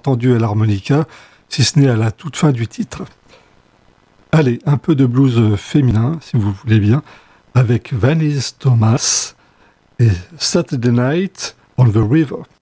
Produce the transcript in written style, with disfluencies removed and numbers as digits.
entendu à l'harmonica, si ce n'est à la toute fin du titre. Allez, un peu de blues féminin, si vous voulez bien, avec Vanessa Thomas et Saturday Night on the River.